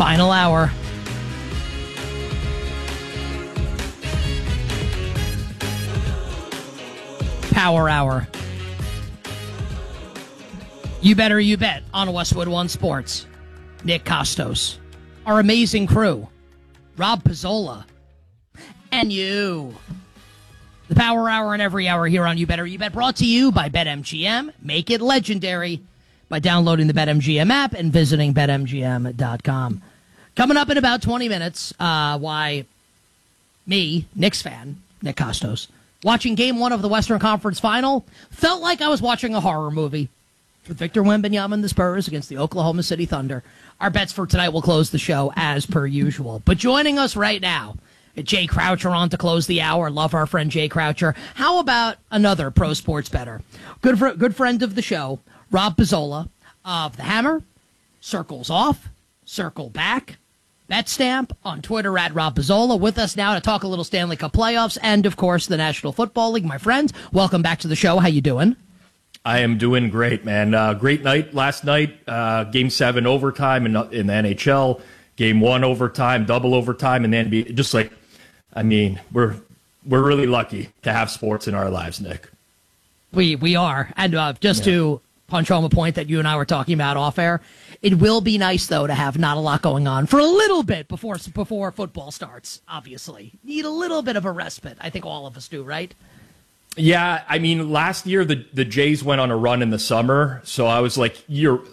Final hour. Power hour. You better you bet on Westwood One Sports. Nick Costos, our amazing crew, Rob Pizzola, and you. The Power Hour and every hour here on You Better You Bet, brought to you by BetMGM. Make it legendary by downloading the BetMGM app and visiting BetMGM.com. Coming up in about 20 minutes, why me, Knicks fan, Nick Costos, watching Game 1 of the Western Conference Final, felt like I was watching a horror movie. With Victor Wembanyama and the Spurs against the Oklahoma City Thunder. Our bets for tonight will close the show as per usual. But joining us right now, Jay Croucher on to close the hour. Love our friend Jay Croucher. How about another pro sports bettor? Good friend of the show, Rob Pizzola of The Hammer, Circles Off, Circle Back, Bet Stamp on Twitter at Rob Pizzola. With us now to talk a little Stanley Cup playoffs and, of course, the National Football League. My friends, welcome back to the show. How you doing? I am doing great, man. Great night last night. Game 7 overtime in the NHL. Game 1 overtime, double overtime, and then we're really lucky to have sports in our lives, Nick. We are, and to punch home a point that you and I were talking about off air, it will be nice though to have not a lot going on for a little bit before football starts. Obviously, need a little bit of a respite. I think all of us do, right? Yeah, I mean, last year the Jays went on a run in the summer, so I was like,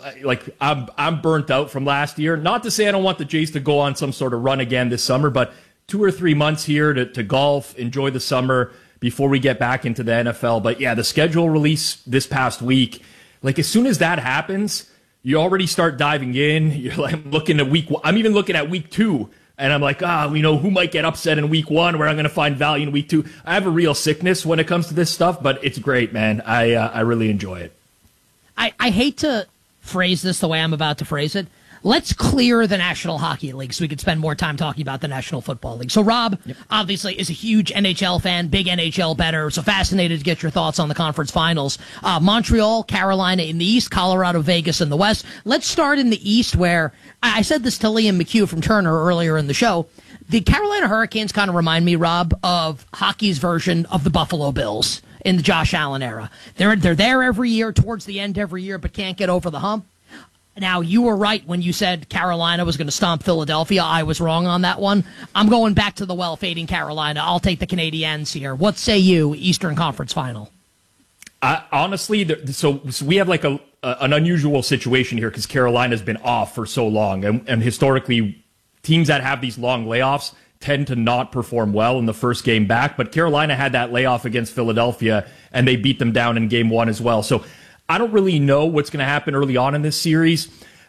I'm burnt out from last year. Not to say I don't want the Jays to go on some sort of run again this summer, but 2 or 3 months here to golf, enjoy the summer before we get back into the NFL. But yeah, the schedule release this past week, like as soon as that happens, you already start diving in. You're like, I'm even looking at week 2. And I'm like, we know who might get upset in week 1, where I'm going to find value in week 2. I have a real sickness when it comes to this stuff, but it's great, man. I really enjoy it. I hate to phrase this the way I'm about to phrase it. Let's clear the National Hockey League so we could spend more time talking about the National Football League. So Rob, obviously, is a huge NHL fan, big NHL bettor, so fascinated to get your thoughts on the conference finals. Montreal, Carolina in the East, Colorado, Vegas in the West. Let's start in the East, where I said this to Liam McHugh from Turner earlier in the show. The Carolina Hurricanes kind of remind me, Rob, of hockey's version of the Buffalo Bills in the Josh Allen era. They're there every year, towards the end every year, but can't get over the hump. Now, you were right when you said Carolina was going to stomp Philadelphia. I was wrong on that one. I'm going back to the well, fading Carolina. I'll take the Canadiens here. What say you, Eastern Conference Final? Honestly, so we have like an unusual situation here because Carolina's been off for so long. And historically, teams that have these long layoffs tend to not perform well in the first game back. But Carolina had that layoff against Philadelphia, and they beat them down in game 1 as well. So I don't really know what's going to happen early on in this series.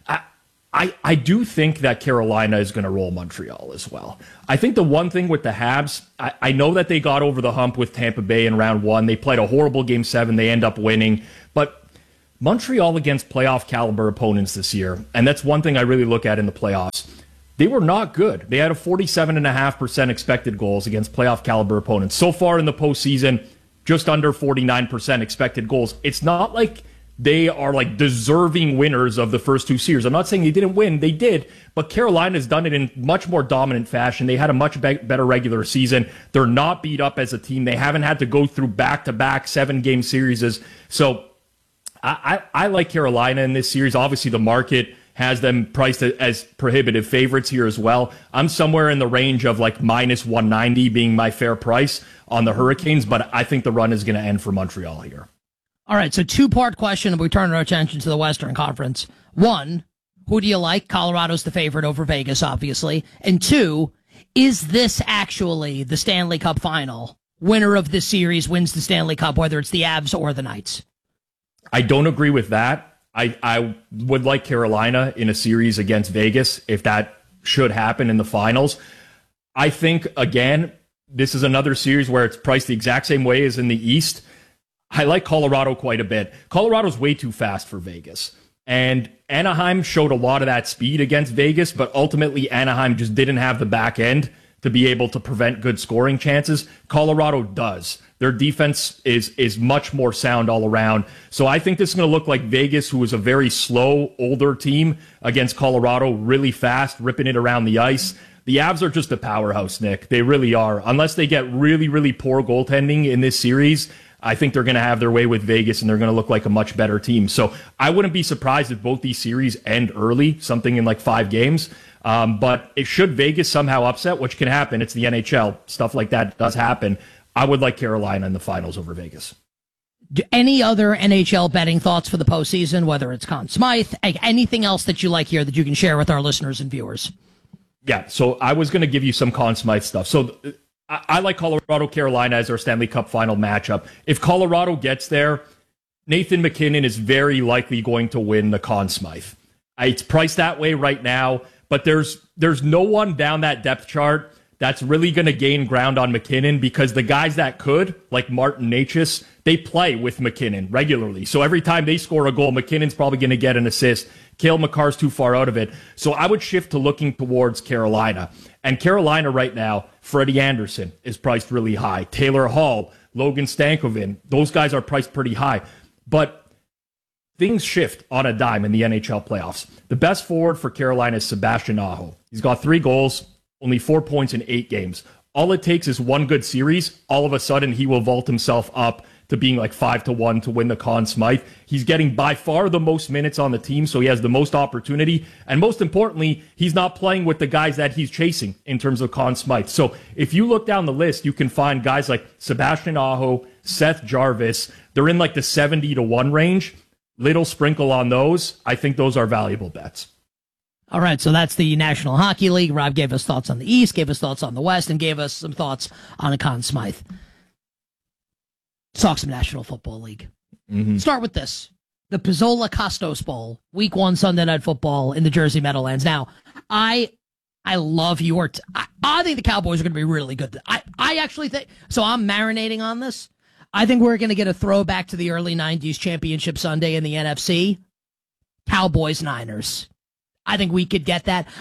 I do think that Carolina is going to roll Montreal as well. I think the one thing with the Habs, I know that they got over the hump with Tampa Bay in round 1. They played a horrible Game 7. They end up winning. But Montreal against playoff caliber opponents this year, and that's one thing I really look at in the playoffs, they were not good. They had a 47.5% expected goals against playoff caliber opponents. So far in the postseason, just under 49% expected goals. It's not like they are like deserving winners of the first 2 series. I'm not saying they didn't win. They did. But Carolina's done it in much more dominant fashion. They had a much better regular season. They're not beat up as a team. They haven't had to go through back-to-back 7-game series. So I like Carolina in this series. Obviously, the market has them priced as prohibitive favorites here as well. I'm somewhere in the range of like minus 190 being my fair price on the Hurricanes, but I think the run is going to end for Montreal here. All right, so 2-part question, and we turn our attention to the Western Conference. 1, who do you like? Colorado's the favorite over Vegas, obviously. And 2, is this actually the Stanley Cup final? Winner of this series wins the Stanley Cup, whether it's the Avs or the Knights. I don't agree with that. I would like Carolina in a series against Vegas if that should happen in the finals. I think, again, this is another series where it's priced the exact same way as in the East. I like Colorado quite a bit. Colorado's way too fast for Vegas. And Anaheim showed a lot of that speed against Vegas, but ultimately Anaheim just didn't have the back end to be able to prevent good scoring chances. Colorado does. Their defense is much more sound all around. So I think this is going to look like Vegas, who is a very slow, older team, against Colorado, really fast, ripping it around the ice. The Avs are just a powerhouse, Nick. They really are. Unless they get really, really poor goaltending in this series, I think they're going to have their way with Vegas, and they're going to look like a much better team. So I wouldn't be surprised if both these series end early, something in like 5 games. But it should Vegas somehow upset, which can happen. It's the NHL. Stuff like that does happen. I would like Carolina in the finals over Vegas. Any other NHL betting thoughts for the postseason, whether it's Conn Smythe, anything else that you like here that you can share with our listeners and viewers? Yeah, so I was going to give you some Conn Smythe stuff. So I like Colorado-Carolina as our Stanley Cup final matchup. If Colorado gets there, Nathan MacKinnon is very likely going to win the Conn Smythe. It's priced that way right now, but there's no one down that depth chart that's really going to gain ground on MacKinnon, because the guys that could, like Martin Necas, they play with MacKinnon regularly. So every time they score a goal, MacKinnon's probably going to get an assist. Cale Makar's too far out of it. So I would shift to looking towards Carolina. And Carolina right now, Freddie Anderson is priced really high. Taylor Hall, Logan Stankoven, those guys are priced pretty high. But things shift on a dime in the NHL playoffs. The best forward for Carolina is Sebastian Aho. He's got 3 goals, only 4 points in 8 games. All it takes is one good series. All of a sudden, he will vault himself up to being like 5-1 to win the Conn Smythe. He's getting by far the most minutes on the team, so he has the most opportunity. And most importantly, he's not playing with the guys that he's chasing in terms of Conn Smythe. So if you look down the list, you can find guys like Sebastian Aho, Seth Jarvis. They're in like the 70-1 range. Little sprinkle on those. I think those are valuable bets. All right, so that's the National Hockey League. Rob gave us thoughts on the East, gave us thoughts on the West, and gave us some thoughts on a Conn Smythe. Let's talk some National Football League. Start with this. The Pizzola Costos Bowl, Week 1 Sunday Night Football in the Jersey Meadowlands. Now, I love your... I think the Cowboys are going to be really good. I actually think... So I'm marinating on this. I think we're going to get a throwback to the early 90s Championship Sunday in the NFC. Cowboys-Niners. I think we could get that.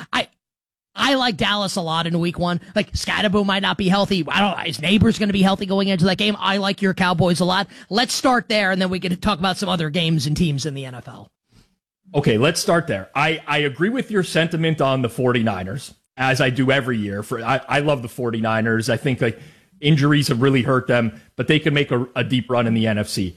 I like Dallas a lot in Week 1. Like, Scadaboo might not be healthy. I don't know. His neighbor's going to be healthy going into that game. I like your Cowboys a lot. Let's start there, and then we can talk about some other games and teams in the NFL. Okay, let's start there. I agree with your sentiment on the 49ers, as I do every year. I love the 49ers. I think like injuries have really hurt them, but they can make a deep run in the NFC.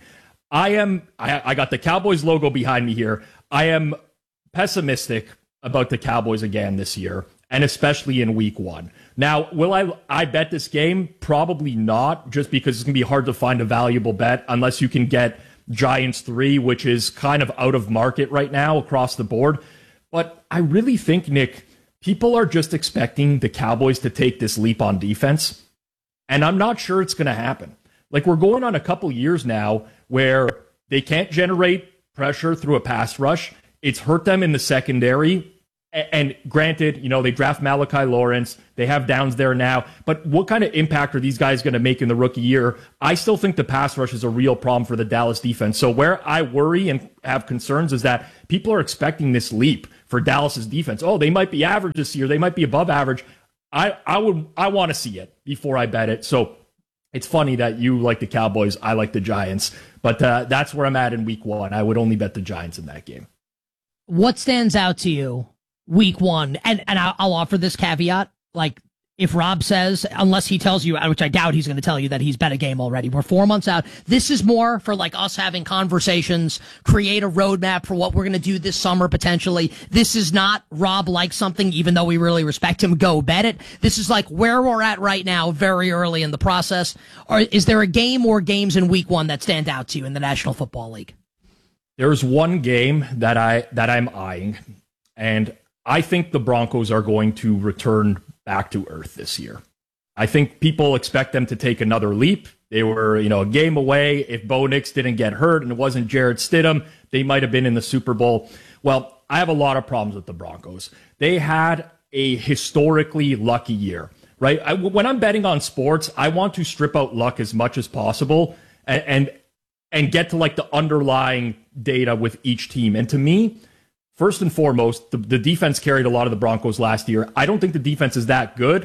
I got the Cowboys logo behind me here. I am pessimistic about the Cowboys again this year, and especially in Week 1. Now, will I bet this game? Probably not, just because it's going to be hard to find a valuable bet unless you can get Giants 3, which is kind of out of market right now across the board. But I really think, Nick, people are just expecting the Cowboys to take this leap on defense, and I'm not sure it's going to happen. Like, we're going on a couple years now where they can't generate pressure through a pass rush. It's hurt them in the secondary. And granted, they draft Malachi Lawrence. They have Downs there now. But what kind of impact are these guys going to make in the rookie year? I still think the pass rush is a real problem for the Dallas defense. So where I worry and have concerns is that people are expecting this leap for Dallas's defense. Oh, they might be average this year. They might be above average. I want to see it before I bet it. So it's funny that you like the Cowboys. I like the Giants. But that's where I'm at in Week 1. I would only bet the Giants in that game. What stands out to you Week 1? And I'll offer this caveat. Like, if Rob says, unless he tells you, which I doubt he's going to tell you, that he's bet a game already. We're 4 months out. This is more for like us having conversations, create a roadmap for what we're going to do this summer potentially. This is not Rob likes something, even though we really respect him, go bet it. This is like where we're at right now, very early in the process. Or is there a game or games in Week 1 that stand out to you in the National Football League? There's one game that I'm eyeing, and I think the Broncos are going to return back to earth this year. I think people expect them to take another leap. They were, a game away. If Bo Nix didn't get hurt and it wasn't Jarrett Stidham, they might have been in the Super Bowl. Well, I have a lot of problems with the Broncos. They had a historically lucky year, right? When I'm betting on sports, I want to strip out luck as much as possible and get to like the underlying data with each team. And to me, first and foremost, the defense carried a lot of the Broncos last year. I don't think the defense is that good.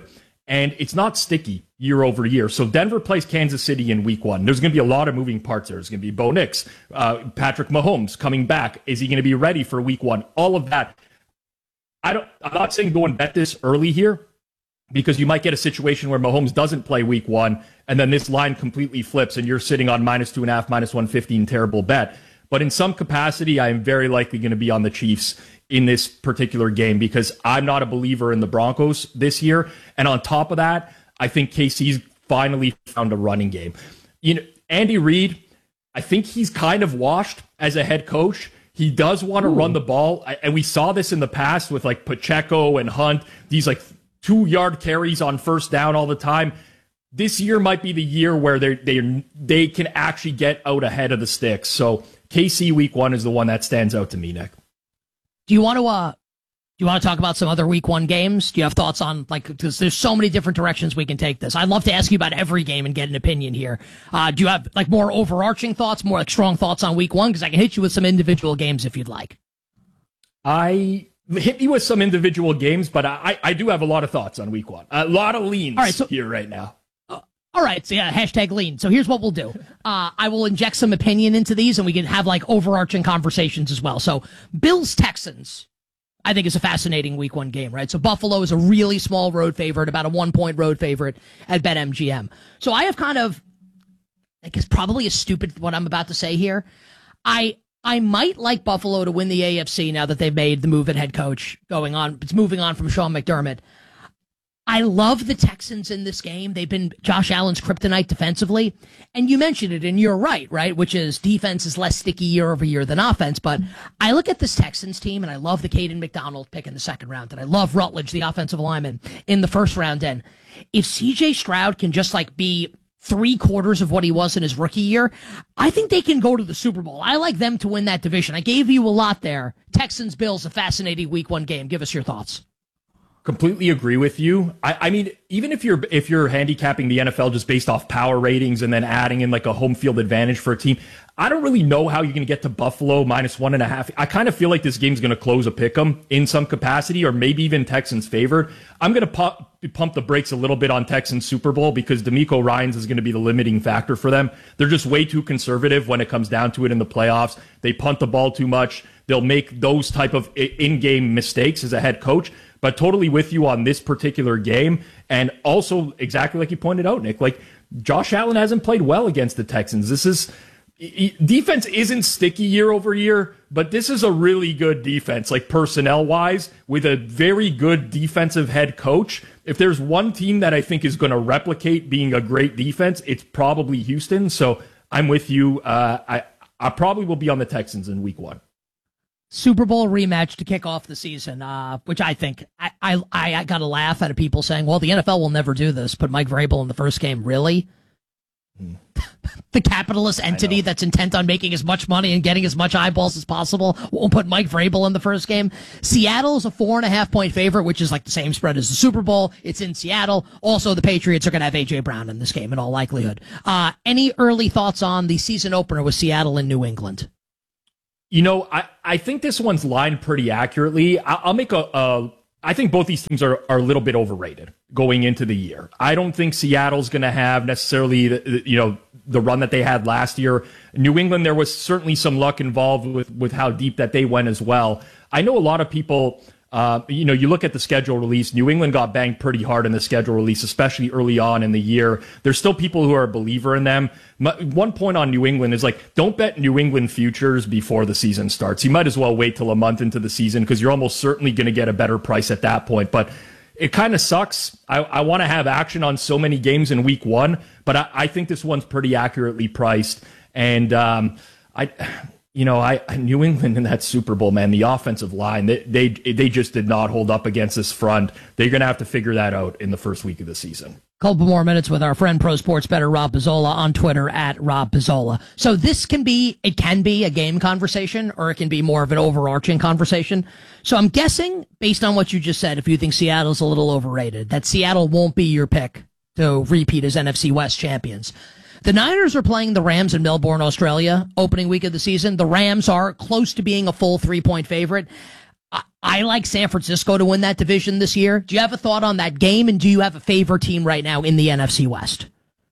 and it's not sticky year over year. So Denver plays Kansas City in week 1. There's going to be a lot of moving parts there. There's going to be Bo Nix, Patrick Mahomes coming back. Is he going to be ready for week 1? All of that. I'm not saying go and bet this early here, because you might get a situation where Mahomes doesn't play week 1, and then this line completely flips, and you're sitting on -2.5, -115, terrible bet. But in some capacity, I am very likely going to be on the Chiefs in this particular game, because I'm not a believer in the Broncos this year. And on top of that, I think KC's finally found a running game. Andy Reid, I think he's kind of washed as a head coach. He does want to run the ball, and we saw this in the past with like Pacheco and Hunt, these like 2-yard carries on first down all the time. This year might be the year where they can actually get out ahead of the sticks. So KC week 1 is the one that stands out to me, Nick. Do you want to talk about some other week 1 games? Do you have thoughts on, because there's so many different directions we can take this. I'd love to ask you about every game and get an opinion here. Do you have more overarching thoughts, more strong thoughts on week 1? Because I can hit you with some individual games if you'd like. I hit me with some individual games, but I do have a lot of thoughts on week 1. A lot of leans here right now. All right, so yeah, #lean. So here's what we'll do. I will inject some opinion into these, and we can have overarching conversations as well. So Bills-Texans, I think, is a fascinating week 1 game, right? So Buffalo is a really small road favorite, about a 1-point road favorite at BetMGM. So I have I guess probably is stupid what I'm about to say here. I might like Buffalo to win the AFC now that they've made the move at head coach It's moving on from Sean McDermott. I love the Texans in this game. They've been Josh Allen's kryptonite defensively. And you mentioned it, and you're right? Which is defense is less sticky year over year than offense. But I look at this Texans team, and I love the Caden McDonald pick in the second round. And I love Rutledge, the offensive lineman, in the first round. And if CJ Stroud can just be 3/4 of what he was in his rookie year, I think they can go to the Super Bowl. I like them to win that division. I gave you a lot there. Texans-Bills, a fascinating week 1 game. Give us your thoughts. Completely agree with you. I mean, even if you're handicapping the NFL just based off power ratings and then adding in a home field advantage for a team, I don't really know how you're going to get to Buffalo -1.5. I kind of feel like this game's going to close a pick'em in some capacity, or maybe even Texans favored. I'm going to pump the brakes a little bit on Texans Super Bowl, because DeMeco Ryans is going to be the limiting factor for them. They're just way too conservative when it comes down to it in the playoffs. They punt the ball too much. They'll make those type of in-game mistakes as a head coach. But totally with you on this particular game. And also, exactly like you pointed out, Nick, Josh Allen hasn't played well against the Texans. Defense isn't sticky year over year, but this is a really good defense, personnel-wise, with a very good defensive head coach. If there's one team that I think is going to replicate being a great defense, it's probably Houston. So I'm with you. I probably will be on the Texans in week 1. Super Bowl rematch to kick off the season, which I think I got to laugh at people saying, well, the NFL will never do this. Put Mike Vrabel in the first game. Really? The capitalist entity that's intent on making as much money and getting as much eyeballs as possible won't put Mike Vrabel in the first game. Seattle is a 4.5-point favorite, which is the same spread as the Super Bowl. It's in Seattle. Also, the Patriots are going to have A.J. Brown in this game in all likelihood. Any early thoughts on the season opener with Seattle and New England? I think this one's lined pretty accurately. I'll make I think both these teams are a little bit overrated going into the year. I don't think Seattle's going to have necessarily the run that they had last year. New England, there was certainly some luck involved with how deep that they went as well. I know a lot of people, you look at the schedule release, New England got banged pretty hard in the schedule release, especially early on in the year. There's still people who are a believer in them. One point on New England is don't bet New England futures before the season starts. You might as well wait till a month into the season, because you're almost certainly going to get a better price at that point. But it kind of sucks. I want to have action on so many games in week 1, but I think this one's pretty accurately priced. And New England in that Super Bowl, man, the offensive line, they just did not hold up against this front. They're going to have to figure that out in the first week of the season. Couple more minutes with our friend Pro Sports Bettor Rob Pizzola on Twitter at Rob Pizzola. So it can be a game conversation, or it can be more of an overarching conversation. So I'm guessing, based on what you just said, if you think Seattle's a little overrated, that Seattle won't be your pick to repeat as NFC West champions. The Niners are playing the Rams in Melbourne, Australia, opening week of the season. The Rams are close to being a full 3-point favorite. I like San Francisco to win that division this year. Do you have a thought on that game, and do you have a favorite team right now in the NFC West?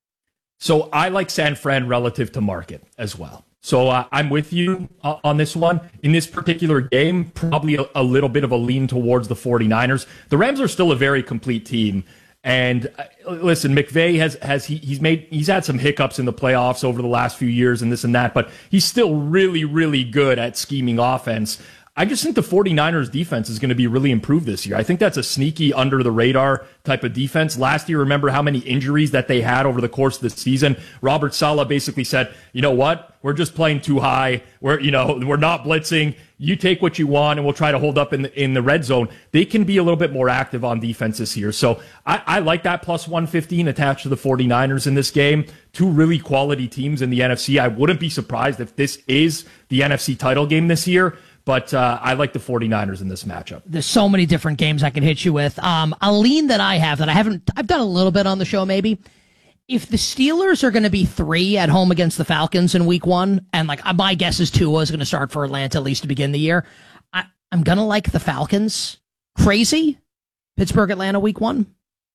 So I like San Fran relative to market as well. So I'm with you on this one. In this particular game, probably a little bit of a lean towards the 49ers. The Rams are still a very complete team. And listen, McVay he's had some hiccups in the playoffs over the last few years and this and that, but he's still really, really good at scheming offense. I just think the 49ers defense is going to be really improved this year. I think that's a sneaky under the radar type of defense. Last year, remember how many injuries that they had over the course of the season? Robert Saleh basically said, you know what? We're just playing too high. We're not blitzing. You take what you want and we'll try to hold up in the red zone. They can be a little bit more active on defense this year. So I like that plus 115 attached to the 49ers in this game. Two really quality teams in the NFC. I wouldn't be surprised if this is the NFC title game this year. But I like the 49ers in this matchup. There's so many different games I can hit you with. A lean that I have that I've done a little bit on the show maybe. If the Steelers are going to be 3 at home against the Falcons in week 1, and my guess is Tua is going to start for Atlanta at least to begin the year, I'm going to like the Falcons. Crazy? Pittsburgh, Atlanta week 1?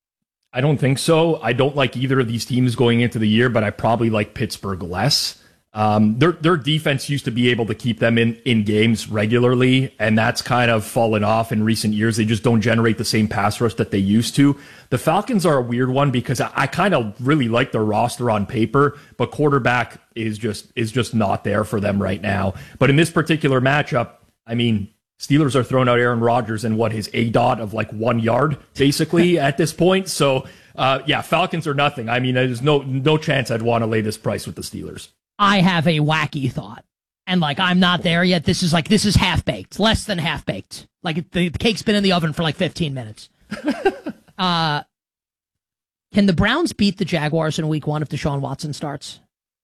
I don't think so. I don't like either of these teams going into the year, but I probably like Pittsburgh less. Their defense used to be able to keep them in games regularly, and that's kind of fallen off in recent years. They just don't generate the same pass rush that they used to. The Falcons are a weird one because I kind of really like their roster on paper, but quarterback is just not there for them right now. But in this particular matchup, I mean, Steelers are throwing out Aaron Rodgers and his ADOT of 1 yard basically at this point. So Falcons are nothing. I mean, there's no chance I'd want to lay this price with the Steelers. I have a wacky thought, and I'm not there yet. This is half baked, less than half baked. The cake's been in the oven for 15 minutes. Can the Browns beat the Jaguars in week 1 if Deshaun Watson starts?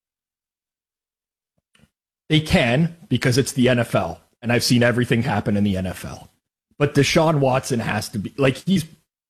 They can, because it's the NFL, and I've seen everything happen in the NFL. But Deshaun Watson has to be there's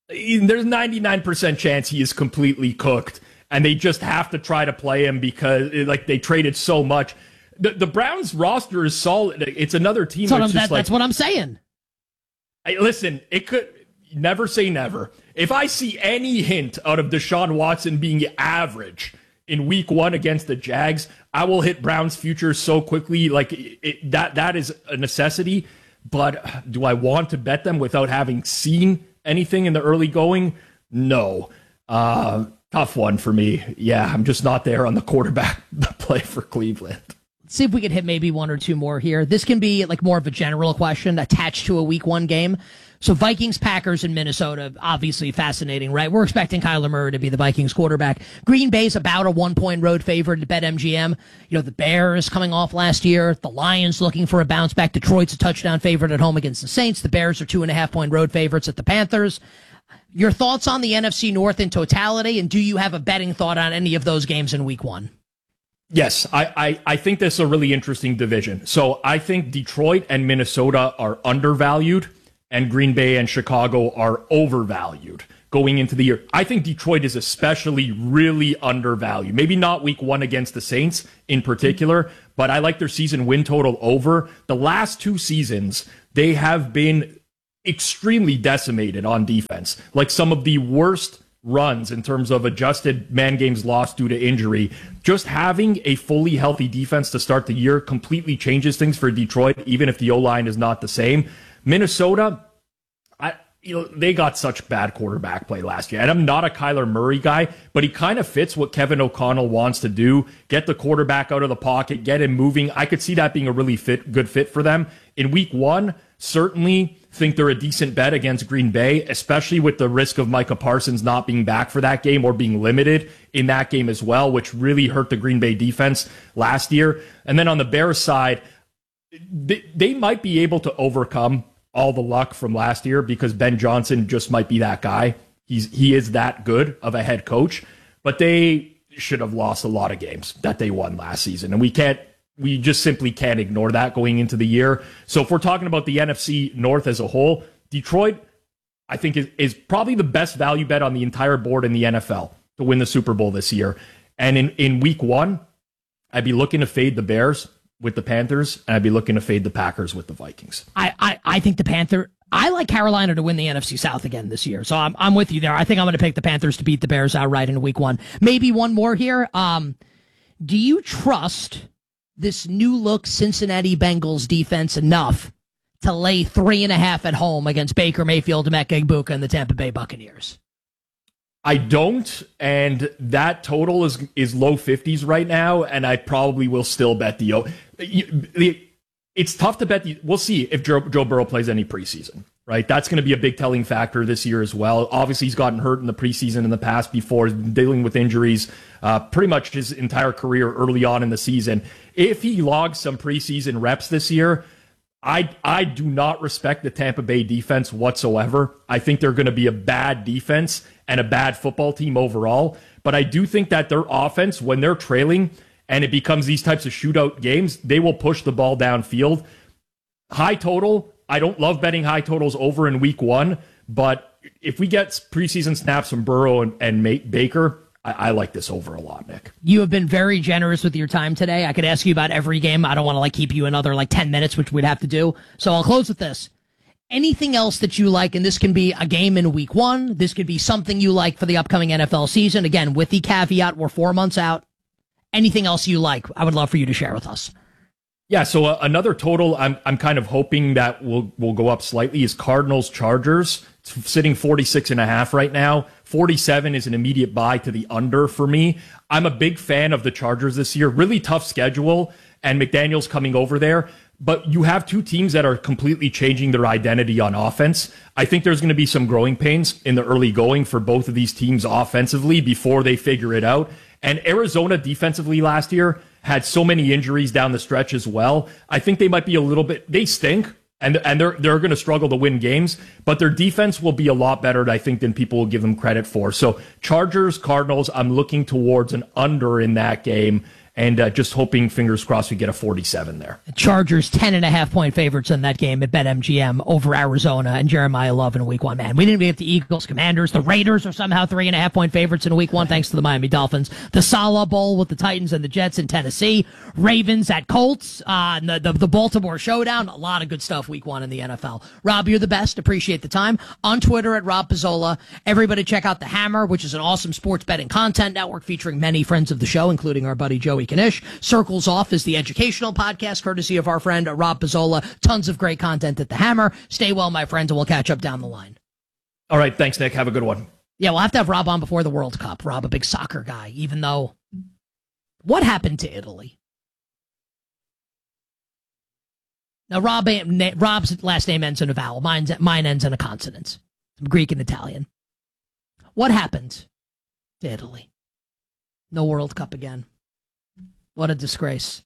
99% chance he is completely cooked. And they just have to try to play him because they traded so much. The Browns roster is solid. It's another team. That's what I'm saying. Listen, it could never say never. If I see any hint out of Deshaun Watson being average in week 1 against the Jags, I will hit Browns futures so quickly. That is a necessity. But do I want to bet them without having seen anything in the early going? No. Tough one for me. Yeah, I'm just not there on the quarterback play for Cleveland. Let's see if we could hit maybe 1 or 2 more here. This can be more of a general question attached to a week 1 game. So Vikings, Packers in Minnesota, obviously fascinating, right? We're expecting Kyler Murray to be the Vikings quarterback. Green Bay's about a 1-point road favorite at BetMGM. The Bears coming off last year. The Lions looking for a bounce back. Detroit's a touchdown favorite at home against the Saints. The Bears are 2.5-point road favorites at the Panthers. Your thoughts on the NFC North in totality, and do you have a betting thought on any of those games in week 1? Yes, I think this is a really interesting division. So I think Detroit and Minnesota are undervalued, and Green Bay and Chicago are overvalued going into the year. I think Detroit is especially really undervalued. Maybe not week 1 against the Saints in particular, but I like their season win total over. The last 2 seasons, they have been extremely decimated on defense. Some of the worst runs in terms of adjusted man games lost due to injury. Just having a fully healthy defense to start the year completely changes things for Detroit, even if the O-line is not the same. Minnesota, they got such bad quarterback play last year. And I'm not a Kyler Murray guy, but he kind of fits what Kevin O'Connell wants to do. Get the quarterback out of the pocket, get him moving. I could see that being a really good fit for them. In week 1, certainly think they're a decent bet against Green Bay, especially with the risk of Micah Parsons not being back for that game or being limited in that game as well, which really hurt the Green Bay defense last year. And then on the Bears side, they might be able to overcome all the luck from last year because Ben Johnson just might be that guy. He is that good of a head coach, but they should have lost a lot of games that they won last season. And we just simply can't ignore that going into the year. So if we're talking about the NFC North as a whole, Detroit, I think, is probably the best value bet on the entire board in the NFL to win the Super Bowl this year. And in week 1, I'd be looking to fade the Bears with the Panthers, and I'd be looking to fade the Packers with the Vikings. I think the Panther. I like Carolina to win the NFC South again this year, so I'm with you there. I think I'm going to pick the Panthers to beat the Bears outright in week 1. Maybe one more here. Do you trust this new look Cincinnati Bengals defense enough to lay 3.5 at home against Baker Mayfield, Emeka Egbuka, and the Tampa Bay Buccaneers? I don't, and that total is low 50s right now, and I probably will still bet it's tough to bet. We'll see if Joe Burrow plays any preseason, right? That's going to be a big telling factor this year as well. Obviously, he's gotten hurt in the preseason in the past before. He's been dealing with injuries pretty much his entire career early on in the season. If he logs some preseason reps this year, I do not respect the Tampa Bay defense whatsoever. I think they're going to be a bad defense and a bad football team overall. But I do think that their offense, when they're trailing and it becomes these types of shootout games, they will push the ball downfield. High total, I don't love betting high totals over in week 1, but if we get preseason snaps from Burrow and Baker, I like this over a lot, Nick. You have been very generous with your time today. I could ask you about every game. I don't want to keep you another 10 minutes, which we'd have to do. So I'll close with this. Anything else that you like, and this can be a game in week 1. This could be something you like for the upcoming NFL season. Again, with the caveat, we're 4 months out. Anything else you like, I would love for you to share with us. Yeah, so another total I'm kind of hoping that will go up slightly is Cardinals-Chargers. It's sitting 46.5 right now. 47 is an immediate buy to the under for me. I'm a big fan of the Chargers this year. Really tough schedule, and McDaniel's coming over there. But you have two teams that are completely changing their identity on offense. I think there's going to be some growing pains in the early going for both of these teams offensively before they figure it out. And Arizona defensively last year had so many injuries down the stretch as well. I think they might be a little bit, they stink, and they're going to struggle to win games, but their defense will be a lot better, I think, than people will give them credit for. So Chargers, Cardinals, I'm looking towards an under in that game, and just hoping, fingers crossed, we get a 47 there. Chargers 10.5-point favorites in that game at BetMGM over Arizona and Jeremiah Love in week 1. Man, we didn't even get the Eagles, Commanders. The Raiders are somehow 3.5-point favorites in week 1 thanks to the Miami Dolphins. The Salah Bowl with the Titans and the Jets in Tennessee. Ravens at Colts. The Baltimore Showdown. A lot of good stuff week 1 in the NFL. Rob, you're the best. Appreciate the time. On Twitter at Rob Pizzola. Everybody check out The Hammer, which is an awesome sports betting content network featuring many friends of the show, including our buddy Joey Kanish. Circles Off is the educational podcast courtesy of our friend Rob Pizzola. Tons of great content at The Hammer. Stay well, my friends, and we'll catch up down the line. All right. Thanks, Nick. Have a good one. Yeah, we'll have to have Rob on before the World Cup. Rob, a big soccer guy, even though... What happened to Italy? Now, Rob's last name ends in a vowel. Mine ends in a consonant. I'm Greek and Italian. What happened to Italy? No World Cup again. What a disgrace.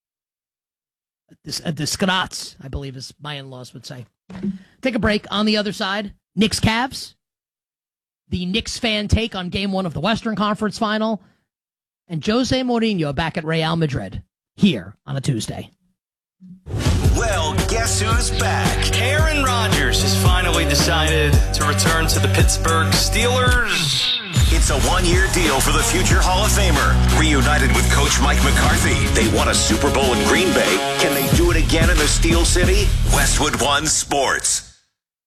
A disgrace, I believe, as my in-laws would say. Take a break. On the other side, Knicks Cavs. The Knicks fan take on Game 1 of the Western Conference Final. And Jose Mourinho back at Real Madrid. Here on a Tuesday. Well, guess who's back? Aaron Rodgers has finally decided to return to the Pittsburgh Steelers. It's a one-year deal for the future Hall of Famer. Reunited with Coach Mike McCarthy, they won a Super Bowl in Green Bay. Can they do it again in the Steel City? Westwood One Sports.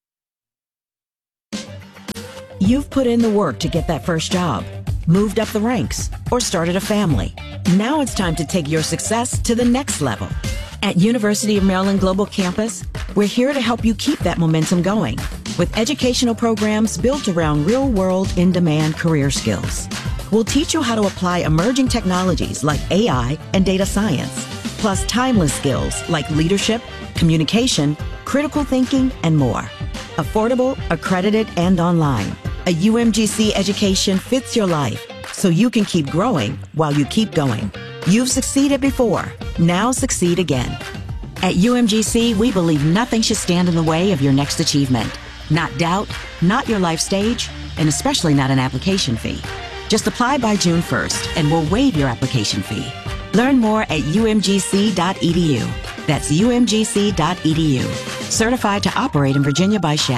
You've put in the work to get that first job, moved up the ranks, or started a family. Now it's time to take your success to the next level. At University of Maryland Global Campus, we're here to help you keep that momentum going with educational programs built around real-world, in-demand career skills. We'll teach you how to apply emerging technologies like AI and data science, plus timeless skills like leadership, communication, critical thinking, and more. Affordable, accredited, and online. A UMGC education fits your life, so you can keep growing while you keep going. You've succeeded before. Now succeed again. At UMGC, we believe nothing should stand in the way of your next achievement. Not doubt, not your life stage, and especially not an application fee. Just apply by June 1st, and we'll waive your application fee. Learn more at umgc.edu. That's umgc.edu. Certified to operate in Virginia by Chev.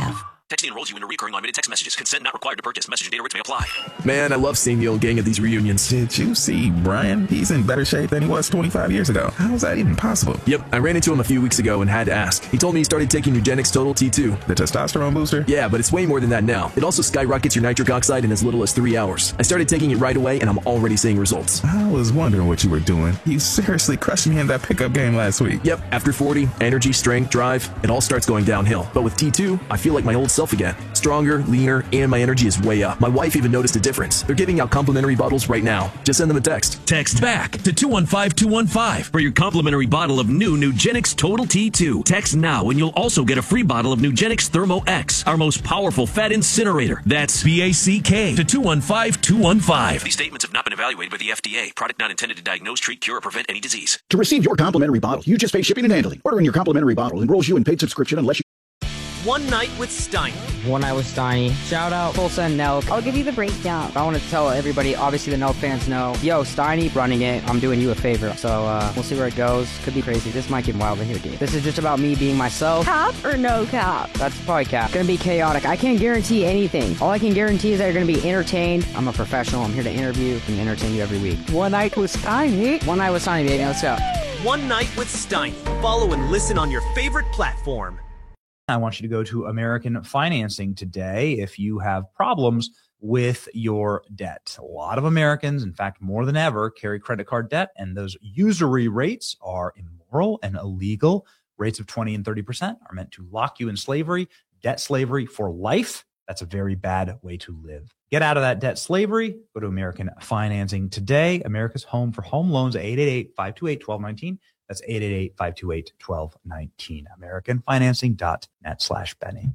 Texting enrolls you in a recurring unlimited text messages. Consent not required to purchase. Message and data rates may apply. Man, I love seeing the old gang at these reunions. Did you see Brian? He's in better shape than he was 25 years ago. How is that even possible? Yep, I ran into him a few weeks ago and had to ask. He told me he started taking Nugenix Total T2. The testosterone booster? Yeah, but it's way more than that now. It also skyrockets your nitric oxide in as little as 3 hours. I started taking it right away, and I'm already seeing results. I was wondering what you were doing. You seriously crushed me in that pickup game last week. Yep, after 40, energy, strength, drive, it all starts going downhill. But with T2, I feel like my old self again. Stronger, leaner, and my energy is way up. My wife even noticed a difference. They're giving out complimentary bottles right now. Just send them a text. Text BACK to 215-215 for your complimentary bottle of new Nugenix Total T2. Text now and you'll also get a free bottle of Nugenix Thermo X, our most powerful fat incinerator. That's BACK to 215-215. These statements have not been evaluated by the FDA. Product not intended to diagnose, treat, cure, or prevent any disease. To receive your complimentary bottle, you just pay shipping and handling. Ordering your complimentary bottle enrolls you in paid subscription unless you... One Night with Steiny. One Night with Steiny. Shout out Tulsa and Nelk. I'll give you the breakdown. I want to tell everybody, obviously the Nelk fans know, yo, Steiny running it. I'm doing you a favor. So we'll see where it goes. Could be crazy. This might get wild in here, dude. This is just about me being myself. Cap or no cap? That's probably cap. Gonna be chaotic. I can't guarantee anything. All I can guarantee is that you're gonna be entertained. I'm a professional. I'm here to interview and entertain you every week. One Night with Steiny. One Night with Steiny, baby. Let's go. One Night with Steiny. Follow and listen on your favorite platform. I want you to go to American Financing today if you have problems with your debt. A lot of Americans, in fact, more than ever, carry credit card debt, and those usury rates are immoral and illegal. Rates of 20 and 30% are meant to lock you in slavery, debt slavery for life. That's a very bad way to live. Get out of that debt slavery. Go to American Financing today. America's home for home loans, 888-528-1219. That's 888-528-1219. AmericanFinancing.net/Benny.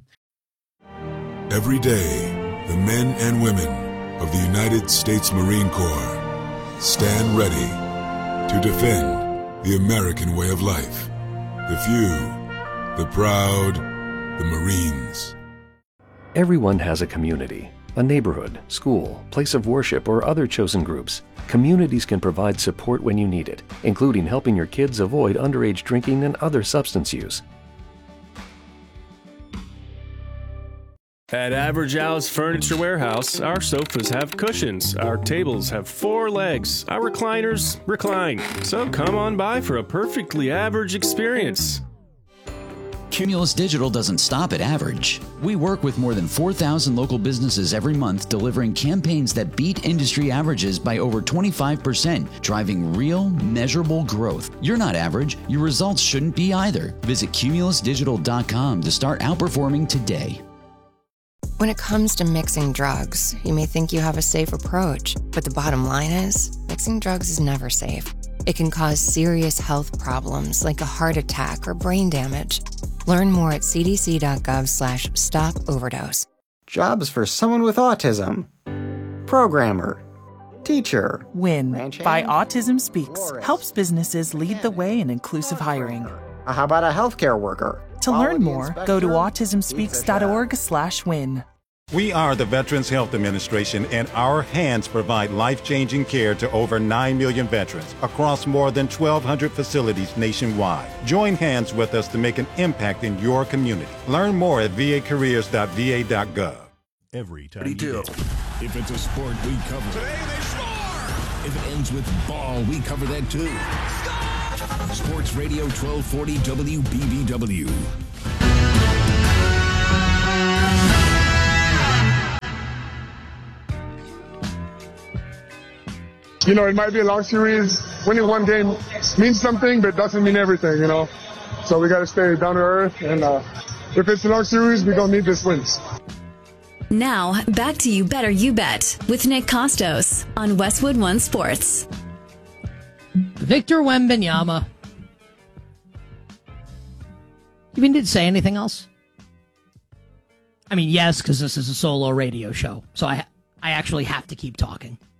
Every day, the men and women of the United States Marine Corps stand ready to defend the American way of life. The few, the proud, the Marines. Everyone has a community, a neighborhood, school, place of worship, or other chosen groups. Communities can provide support when you need it, including helping your kids avoid underage drinking and other substance use. At Average Al's Furniture Warehouse, our sofas have cushions, our tables have 4 legs, our recliners recline. So come on by for a perfectly average experience. Cumulus Digital doesn't stop at average. We work with more than 4,000 local businesses every month, delivering campaigns that beat industry averages by over 25%, driving real, measurable growth. You're not average. Your results shouldn't be either. Visit cumulusdigital.com to start outperforming today. When it comes to mixing drugs, you may think you have a safe approach, but the bottom line is, mixing drugs is never safe. It can cause serious health problems like a heart attack or brain damage. Learn more at cdc.gov/stop-overdose. Jobs for someone with autism. Programmer. Teacher. WIN by Autism Speaks helps businesses lead the way in inclusive hiring. How about a healthcare worker? To learn more, go to autismspeaks.org/win. We are the Veterans Health Administration, and our hands provide life-changing care to over 9 million veterans across more than 1,200 facilities nationwide. Join hands with us to make an impact in your community. Learn more at vacareers.va.gov. Every time if it's a sport, we cover it. Today they score! If it ends with ball, we cover that too. Score! Sports Radio 1240 WBBW. You know, it might be a long series. Winning one game means something, but doesn't mean everything, you know. So we got to stay down to earth. And if it's a long series, we don't need this wins. Now, back to You Better You Bet with Nick Costos on Westwood One Sports. Victor Wembanyama. You mean, did say anything else? I mean, yes, because this is a solo radio show. So I actually have to keep talking.